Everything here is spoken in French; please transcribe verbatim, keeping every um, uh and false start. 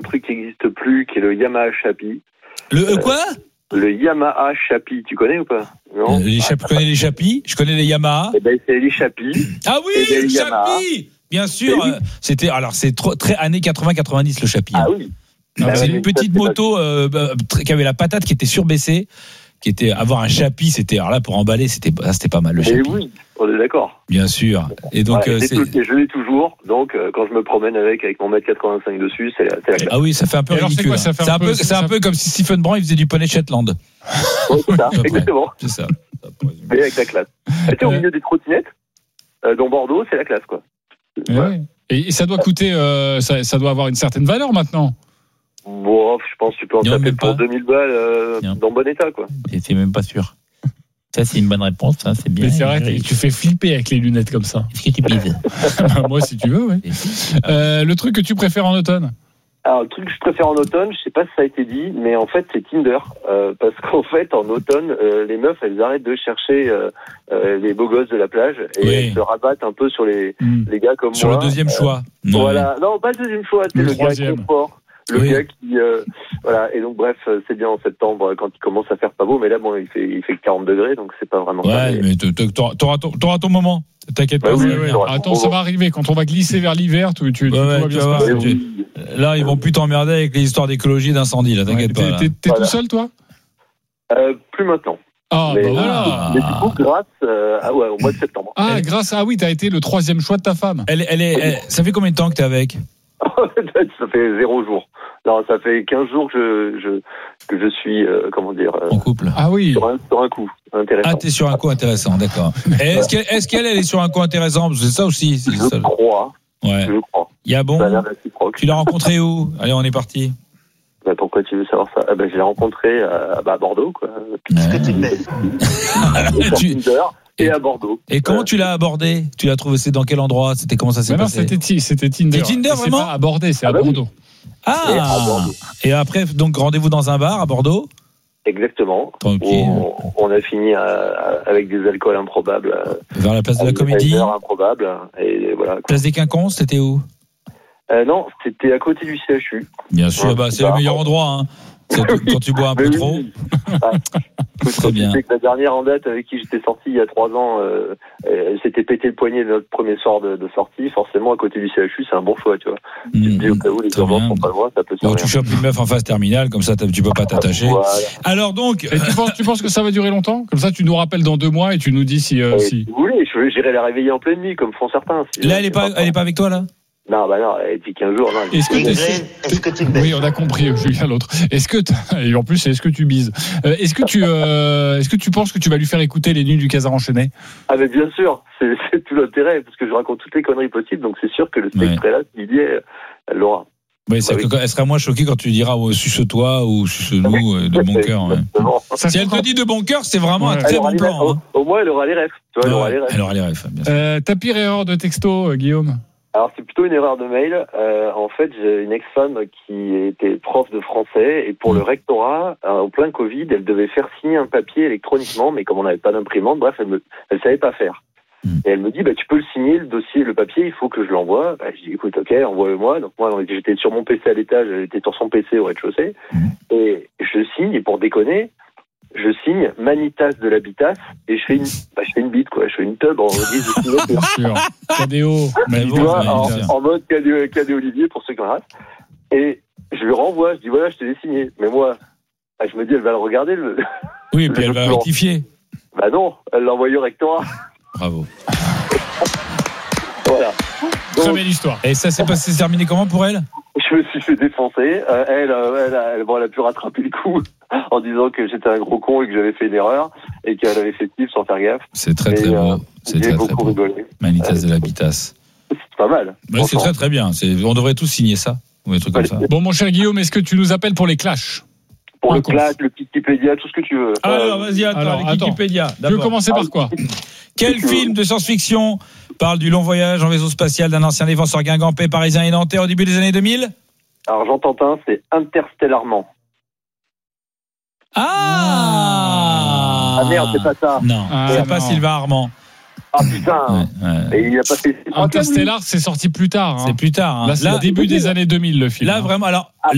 truc qui n'existe plus, qui est le Yamaha Chapi. Le euh, quoi euh, Le Yamaha Chapi, tu connais ou pas? Non. Euh, les Chapi, je connais les Chapis, je connais les Yamaha. Eh ben, c'est les Chapis. Ah oui, le Chapi. Bien sûr. Oui. Euh, c'était alors c'est trop, très années quatre-vingts quatre-vingt-dix le Chapi. Ah oui. Alors, bah, c'est une petite moto euh, bah, qui avait la patate qui était surbaissée. Qui était avoir un Chapi, c'était alors là pour emballer, c'était c'était pas mal le Chapi. Et oui, on est d'accord. Bien sûr. Et donc ouais, euh, c'est... Tout, et je l'ai toujours. Donc euh, quand je me promène avec avec mon mètre quatre-vingt-cinq dessus, c'est, c'est la classe. Ah oui, ça fait un peu alors, ridicule. C'est, quoi, c'est un, un peu, c'est un peu comme si Stephen Brun il faisait du poney Shetland. Ouais, c'est ça, exactement. C'est ça. Mais avec la classe. Et tu sais, au milieu des trottinettes, euh, dans Bordeaux, c'est la classe quoi. Et, ouais. Ouais. et ça doit coûter, euh, ça, ça doit avoir une certaine valeur maintenant. Bon, je pense que tu peux en taper pour deux mille balles euh, dans bon état, quoi. Et c'est même pas sûr. Ça, c'est une bonne réponse, ça, c'est bien. Mais c'est vrai que tu fais flipper avec les lunettes comme ça. Est-ce que tu pises? Moi, si tu veux, oui. Euh, le truc que tu préfères en automne? Alors, le truc que je préfère en automne, je sais pas si ça a été dit, mais en fait, c'est Tinder. Euh, parce qu'en fait, en automne, euh, les meufs, elles arrêtent de chercher euh, euh, les beaux gosses de la plage et oui. elles se rabattent un peu sur les, mmh. les gars comme sur moi. Sur le deuxième euh, choix. Non, voilà. Non, pas le deuxième choix, c'est le, le gars confort. Le oui. gars qui, euh, voilà, et donc bref, c'est bien en septembre quand il commence à faire pas beau, mais là bon, il fait, il fait quarante degrés, donc c'est pas vraiment. Ouais, mais, mais t'auras, ton, t'auras ton moment. T'inquiète pas. Ouais, oui, oui. Attends, ça va arriver quand on va glisser vers l'hiver, tu, tu, ouais, tu ouais, vas bien se passer. Oui. Là, ils vont plus t'emmerder avec les histoires d'écologie d'incendie, là, t'inquiète ouais, pas. T'es, là. t'es, t'es voilà. tout seul, toi? Euh, plus maintenant. Ah, mais, bah voilà. Mais du coup, grâce, euh, ah ouais, au mois de septembre. Ah, elle... grâce, ah oui, t'as été le troisième choix de ta femme. Elle, elle est, elle, ça fait combien de temps que t'es avec? Ça fait zéro jour. Non, ça fait quinze jours que je, je, que je suis, euh, comment dire, euh, en couple. Ah oui. Sur un, sur un coup intéressant. Ah, t'es sur un coup intéressant, d'accord. Et est-ce qu'elle, est-ce qu'elle, elle est sur un coup intéressant? C'est ça aussi. C'est je ça. crois. Ouais. Je crois. Il y a bon. Tu l'as rencontré où? Allez, on est parti. Bah, pourquoi tu veux savoir ça? Ah, bah, je l'ai rencontré à, bah, à Bordeaux, quoi. Est-ce que tu me tu... Et à Bordeaux. Et comment tu l'as abordé? Tu l'as trouvé, c'est dans quel endroit? C'était comment ça s'est non, passé? C'était, c'était Tinder. C'était Tinder, vraiment? C'est pas abordé, c'est ah, à bah Bordeaux. Oui. Ah! Et, à Bordeaux. Et après, donc, rendez-vous dans un bar à Bordeaux? Exactement. Tranquille. On, on a fini à, à, avec des alcools improbables. Vers la place de la Comédie? Improbables. Et voilà. Place des Quinconces, c'était où? Euh, non, c'était à côté du C H U. Bien sûr, ouais, bah, c'est le meilleur endroit, hein. C'est quand tu bois un peu oui. trop. Ah, très bien. Que la dernière en date avec qui j'étais sorti il y a trois ans, euh, elle s'était pété le poignet de notre premier soir de, de sortie. Forcément, à côté du C H U, c'est un bon choix, tu vois. Mmh, tu te dis au cas où les enfants sont pas loin, ça peut se faire. Tu chopes une meuf en phase terminale, comme ça tu peux pas t'attacher. Voilà. Alors donc, et tu penses, tu penses que ça va durer longtemps? Comme ça, tu nous rappelles dans deux mois et tu nous dis si. Euh, si... Si vous voulez, j'irai la réveiller en pleine nuit, comme font certains. Si là, elle est pas, elle est pas avec toi là? Non, bah non, depuis quinze jours. Non, est-ce que, est-ce que tu oui, on a compris, Julien, l'autre. Est-ce que et en plus, est-ce que tu bises euh, Est-ce que tu, euh, est-ce que tu penses que tu vas lui faire écouter les nuits du Casar enchaîné? Ah, mais bien sûr, c'est, c'est tout l'intérêt, parce que je raconte toutes les conneries possibles, donc c'est sûr que le spectre est là, ce qu'il dit, elle l'aura. Oui, c'est bah, oui. Elle sera moins choquée quand tu diras oh, suce-toi ou suce-nous euh, de bon cœur. Ouais. Si elle te dit de bon cœur, c'est vraiment ouais. un très bon plan. Au, hein. au moins, elle aura les rêves. Tu vois, elle, ouais, aura les rêves. elle aura les rêves. Bien sûr. Euh, ta pire erreur de texto, Guillaume? Alors, c'est plutôt une erreur de mail. Euh, en fait, j'ai une ex-femme qui était prof de français et pour mmh. le rectorat, euh, au plein Covid, elle devait faire signer un papier électroniquement, mais comme on n'avait pas d'imprimante, bref, elle ne elle savait pas faire. Mmh. Et elle me dit, bah, tu peux le signer, le dossier, le papier, il faut que je l'envoie. Bah, je dis, écoute, ok, envoie-le-moi. Donc moi, j'étais sur mon P C à l'étage, elle était sur son P C au rez-de-chaussée. Mmh. Et je signe, et pour déconner, je signe Manitas de l'Habitas et je fais une, bah, je fais une bite, quoi. Je fais une tub en guise de signature. Bien sûr. K D O. Tu vois, en, en mode K D O Olivier pour ceux qui en restent. Et je lui renvoie, je dis voilà, je te l'ai signé. Mais moi, bah, je me dis, elle va le regarder. Le, oui, et puis elle va rectifier. Bah non, elle l'a envoyé au rectorat. Bravo. Voilà. Donc, très belle histoire. Et ça s'est passé, c'est terminé comment pour elle? Je me suis fait défoncer. Euh, elle, euh, elle, elle, bon, elle a pu rattraper le coup en disant que j'étais un gros con et que j'avais fait une erreur et qu'elle avait fait type sans faire gaffe. C'est très très beau. Euh, c'est très, beaucoup très beau. rigolé. Manitas euh, de l'Habitas. C'est pas mal. Ouais, c'est très très bien. C'est, on devrait tous signer ça ou des trucs comme ça. Bon, mon cher Guillaume, est-ce que tu nous appelles pour les clashs? Pour le clash, le Wikipédia, tout ce que tu veux. Alors, vas-y, attends, alors, le Wikipédia. Tu veux commencer par quoi? Quel film de science-fiction parle du long voyage en vaisseau spatial d'un ancien défenseur guingampais parisien et nantais au début des années deux mille? Alors, j'entends un, c'est Interstellarment. Ah Ah merde, c'est pas ça. Non, ah, c'est non. pas Sylvain Armand. Ah putain ouais, ouais. Et il a pas fait... Interstellar, c'est sorti plus tard. Hein. C'est plus tard. Hein. Là, c'est là, le début des années deux mille, le film. Là, hein. vraiment, alors...